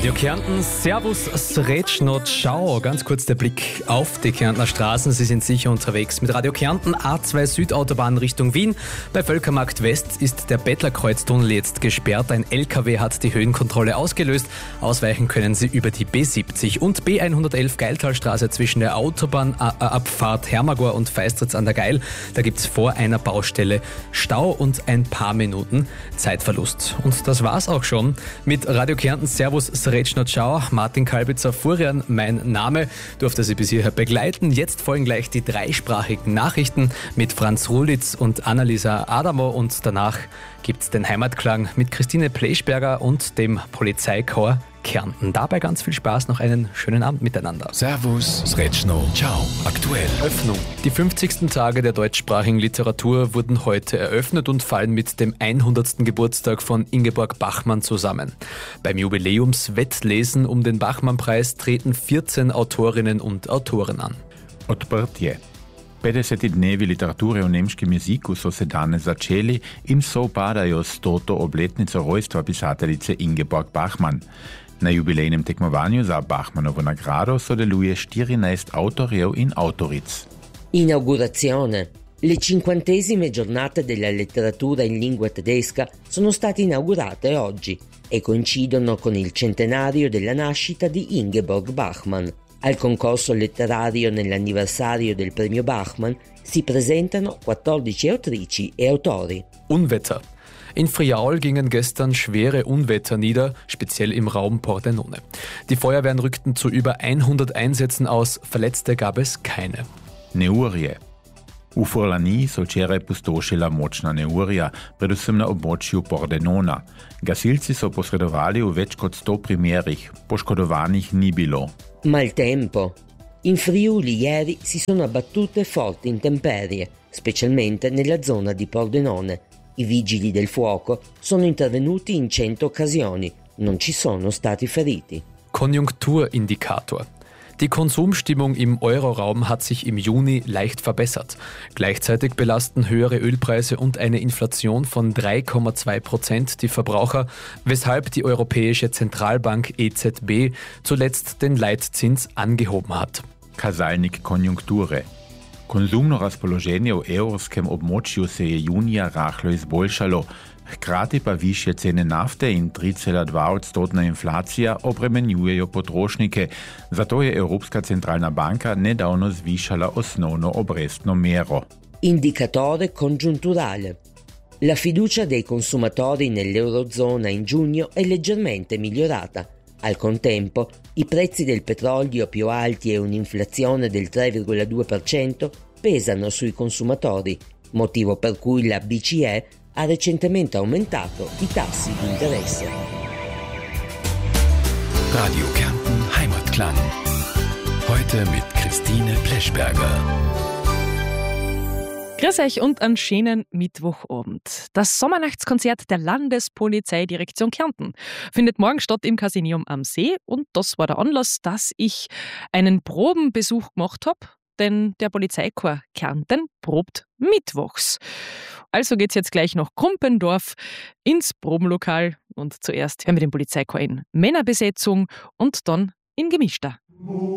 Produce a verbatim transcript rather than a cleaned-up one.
Radio Kärnten, Servus, Sretschno, ciao. Ganz kurz der Blick auf die Kärntner Straßen. Sie sind sicher unterwegs mit Radio Kärnten, A zwei Südautobahn Richtung Wien. Bei Völkermarkt West ist der Bettlerkreuztunnel jetzt gesperrt. Ein L K W hat die Höhenkontrolle ausgelöst. Ausweichen können Sie über die B siebzig und B hundertelf Geiltalstraße zwischen der Autobahnabfahrt Hermagor und Feistritz an der Geil. Da gibt es vor einer Baustelle Stau und ein paar Minuten Zeitverlust. Und das war's auch schon mit Radio Kärnten, Servus, Sretschno, ciao. Martin Kalbitzer, Furian, mein Name, durfte Sie bis hierher begleiten. Jetzt folgen gleich die dreisprachigen Nachrichten mit Franz Rulitz und Annalisa Adamo und danach gibt's den Heimatklang mit Christine Pleschberger und dem Polizeikorps Kärnten. Dabei ganz viel Spaß, noch einen schönen Abend miteinander. Servus, Sretschno, ciao. Aktuell. Öffnung. Die fünfzigsten Tage der deutschsprachigen Literatur wurden heute eröffnet und fallen mit dem hundertsten Geburtstag von Ingeborg Bachmann zusammen. Beim Jubiläumswettlesen um den Bachmann-Preis treten vierzehn Autorinnen und Autoren an. Odprtje. petdeset dnevi literature u nemškem jeziku so se danes začeli in sovpadajo s stoto obletnico rojstva pisateljice Ingeborg Bachmann. Na jubilejnem tekmovanju za Bachmannovo nagrado sodeluje štirinajst avtorjev in avtoric. Inaugurazione. Le cinquantesime giornate della letteratura in lingua tedesca sono state inaugurate oggi e coincidono con il centenario della nascita di Ingeborg Bachmann. Al concorso letterario nell'anniversario del premio Bachmann si presentano quattordici autrici e autori. Unwetter. In Friaul gingen gestern schwere Unwetter nieder, speziell im Raum Pordenone. Die Feuerwehren rückten zu über hundert Einsätzen aus, Verletzte gab es keine. Neurje. V Furlani so včeraj pustošila močna neurja, predvsem na območju Pordenona. Gasilci so posredovali v več kot sto primerih, poškodovanih ni bilo. Maltempo. In Friuli ieri si sono abbattute forti intemperie, specialmente nella zona di Pordenone. I vigili del fuoco sono intervenuti in cento occasioni, non ci sono stati feriti. Konjunkturindikator. Die Konsumstimmung im Euroraum hat sich im Juni leicht verbessert. Gleichzeitig belasten höhere Ölpreise und eine Inflation von drei Komma zwei Prozent die Verbraucher, weshalb die Europäische Zentralbank E Z B zuletzt den Leitzins angehoben hat. Kazalnik konjunkture. Konzumno razpoloženje v evrskem območju se je junija rahlo izboljšalo. Hkrati pa višje cene nafte in tri cela dva odstotna inflacija obremenjujejo potrošnike. Zato je Evropska centralna banka nedavno zvišala osnovno obrestno mero. Indicatore congiunturale. La fiducia dei consumatori nell'Eurozona in giugno è leggermente migliorata. Al contempo, i prezzi del petrolio più alti e un'inflazione del tre virgola due per cento pesano sui consumatori, motivo per cui la B C E ha recentemente aumentato i tassi di interesse. Radio Kärnten Heimatklang. Heute mit Christine Pleschberger. Grüß euch und einen schönen Mittwochabend. Das Sommernachtskonzert der Landespolizeidirektion Kärnten findet morgen statt im Casinium am See und das war der Anlass, dass ich einen Probenbesuch gemacht habe, denn der Polizeikorps Kärnten probt mittwochs. Also geht's jetzt gleich nach Krumpendorf ins Probenlokal und zuerst hören wir den Polizeikorps in Männerbesetzung und dann in gemischter.